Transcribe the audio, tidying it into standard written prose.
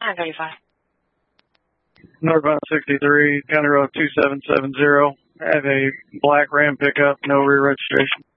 935. Northbound 63, County Road 2770. I have a black Ram pickup, no rear registration.